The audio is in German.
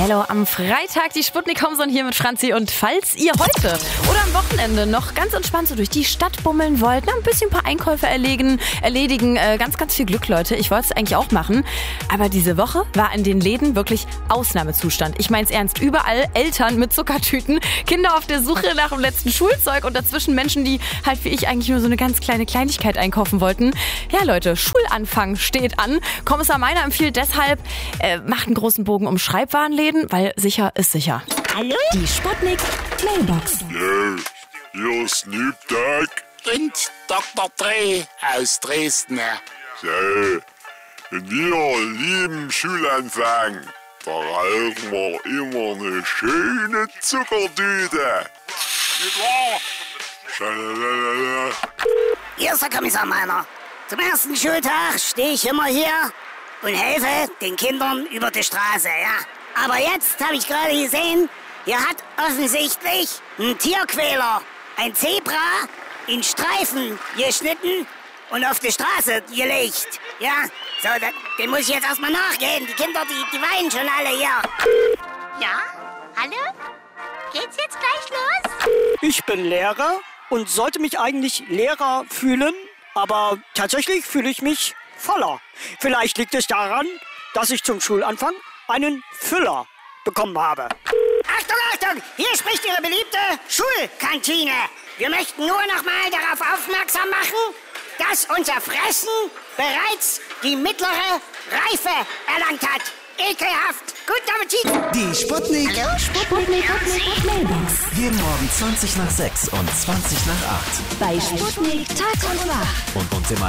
Hallo, am Freitag die Sputnik Homezone hier mit Franzi. Und falls ihr heute oder am Wochenende noch ganz entspannt so durch die Stadt bummeln wollt, ein bisschen ein paar Einkäufe erledigen, ganz, ganz viel Glück, Leute. Ich wollte es eigentlich auch machen. Aber diese Woche war in den Läden wirklich Ausnahmezustand. Ich meine es ernst. Überall Eltern mit Zuckertüten, Kinder auf der Suche nach dem letzten Schulzeug und dazwischen Menschen, die halt wie ich eigentlich nur so eine ganz kleine Kleinigkeit einkaufen wollten. Ja, Leute, Schulanfang steht an. Kommissar Meiner empfiehlt deshalb, macht einen großen Bogen um Schreibwarenläden, weil sicher ist sicher. Hallo? Die Sputnik Mailbox. Ja, hier ist Snoop Dogg. Und Dr. Dre aus Dresden. So, in wir lieben Schulanfang, da rauchen wir immer eine schöne Zuckertüte. Nicht wahr? Schalalala. Hier ist der Kommissar Meiner. Zum ersten Schultag stehe ich immer hier und helfe den Kindern über die Straße, ja. Aber jetzt habe ich gerade gesehen, hier hat offensichtlich ein Tierquäler ein Zebra in Streifen geschnitten und auf die Straße gelegt. Ja, so, dem muss ich jetzt erstmal nachgehen. Die Kinder, die weinen schon alle hier. Ja? Hallo? Geht's jetzt gleich los? Ich bin Lehrer und sollte mich eigentlich Lehrer fühlen, aber tatsächlich fühle ich mich voller. Vielleicht liegt es daran, dass ich zum Schulanfang einen Füller bekommen habe. Achtung, Achtung! Hier spricht Ihre beliebte Schulkantine. Wir möchten nur noch mal darauf aufmerksam machen, dass unser Fressen bereits die mittlere Reife erlangt hat. Ekelhaft. Guten Appetit. Die Sputnik. Hallo? Sputnik Mailbox. Jeden Morgen 20 nach 6 und 20 nach 8. Bei Sputnik Tag und Nacht. Und uns im